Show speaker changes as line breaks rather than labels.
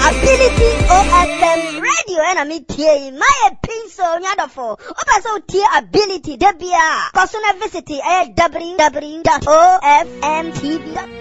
Ability OFM radio and me tea my pinso nyadofo. Opa so tea ability debia. Personal visit www.ofmtv.com.